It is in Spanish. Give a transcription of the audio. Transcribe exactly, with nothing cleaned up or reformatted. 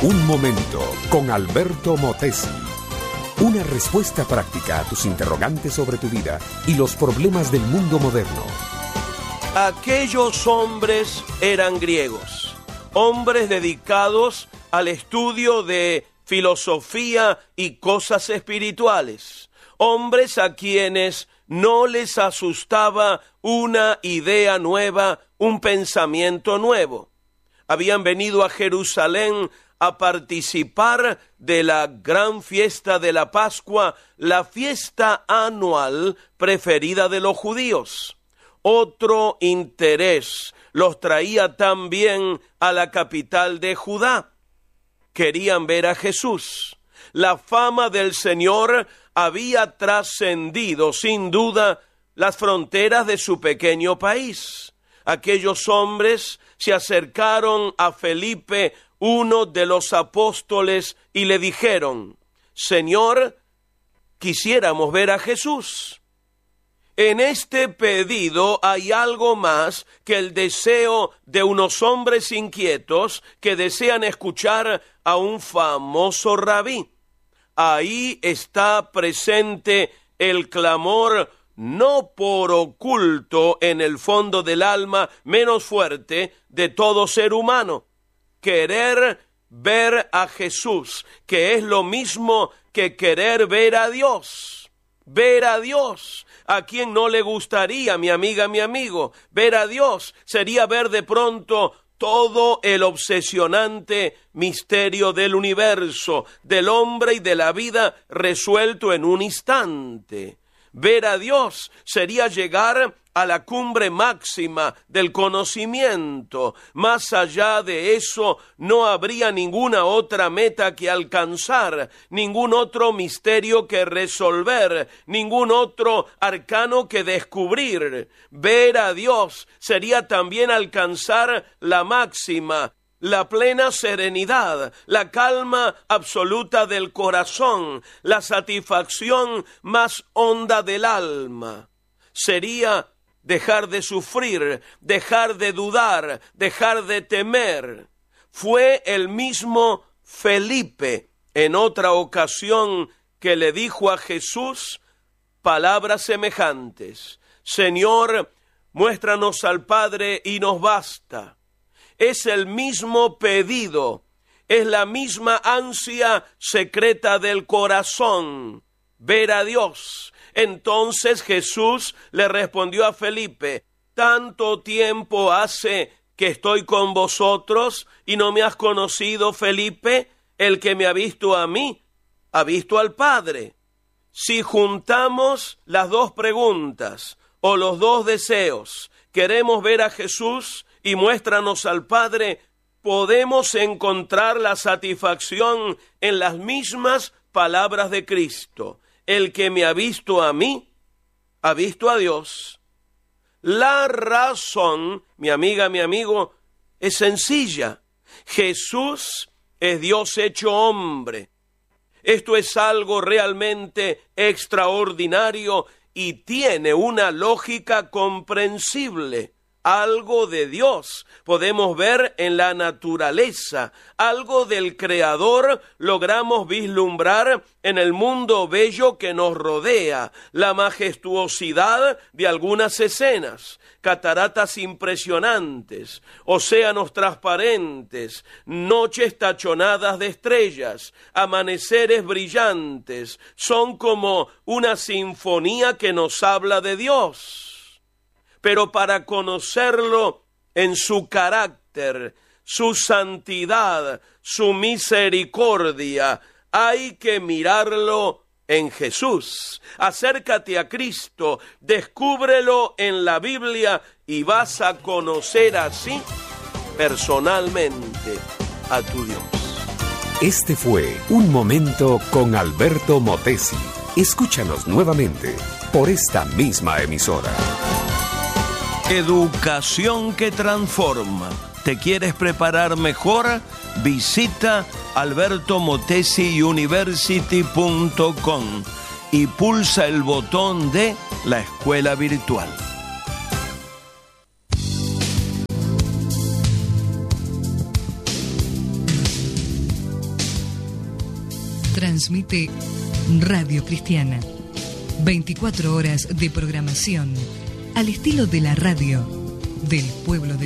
Un momento con Alberto Motesi. Una respuesta práctica a tus interrogantes sobre tu vida y los problemas del mundo moderno. Aquellos hombres eran griegos, hombres dedicados al estudio de filosofía y cosas espirituales, hombres a quienes no les asustaba una idea nueva, un pensamiento nuevo. Habían venido a Jerusalén a participar de la gran fiesta de la Pascua, la fiesta anual preferida de los judíos. Otro interés los traía también a la capital de Judá. Querían ver a Jesús. La fama del Señor había trascendido sin duda las fronteras de su pequeño país. Aquellos hombres se acercaron a Felipe, uno de los apóstoles, y le dijeron: Señor, quisiéramos ver a Jesús. En este pedido hay algo más que el deseo de unos hombres inquietos que desean escuchar a un famoso rabí. Ahí está presente el clamor, no por oculto en el fondo del alma menos fuerte de todo ser humano, querer ver a Jesús, que es lo mismo que querer ver a Dios. Ver a Dios. ¿A quién no le gustaría, mi amiga, mi amigo? Ver a Dios sería ver de pronto todo el obsesionante misterio del universo, del hombre y de la vida resuelto en un instante. Ver a Dios sería llegar a la cumbre máxima del conocimiento. Más allá de eso, no habría ninguna otra meta que alcanzar, ningún otro misterio que resolver, ningún otro arcano que descubrir. Ver a Dios sería también alcanzar la máxima, la plena serenidad, la calma absoluta del corazón, la satisfacción más honda del alma. Sería dejar de sufrir, dejar de dudar, dejar de temer. Fue el mismo Felipe, en otra ocasión, que le dijo a Jesús palabras semejantes: Señor, muéstranos al Padre y nos basta. Es el mismo pedido, es la misma ansia secreta del corazón, ver a Dios. Entonces Jesús le respondió a Felipe: ¿tanto tiempo hace que estoy con vosotros y no me has conocido, Felipe? El que me ha visto a mí, ha visto al Padre. Si juntamos las dos preguntas o los dos deseos, queremos ver a Jesús y muéstranos al Padre, podemos encontrar la satisfacción en las mismas palabras de Cristo. El que me ha visto a mí, ha visto a Dios. La razón, mi amiga, mi amigo, es sencilla. Jesús es Dios hecho hombre. Esto es algo realmente extraordinario y tiene una lógica comprensible. Algo de Dios podemos ver en la naturaleza, algo del Creador logramos vislumbrar en el mundo bello que nos rodea, la majestuosidad de algunas escenas, cataratas impresionantes, océanos transparentes, noches tachonadas de estrellas, amaneceres brillantes, son como una sinfonía que nos habla de Dios. Pero para conocerlo en su carácter, su santidad, su misericordia, hay que mirarlo en Jesús. Acércate a Cristo, descúbrelo en la Biblia y vas a conocer así personalmente a tu Dios. Este fue Un Momento con Alberto Motesi. Escúchanos nuevamente por esta misma emisora. Educación que transforma. ¿Te quieres preparar mejor? Visita alberto motesi university punto com y pulsa el botón de la escuela virtual. Transmite Radio Cristiana. veinticuatro horas de programación al estilo de la radio del pueblo de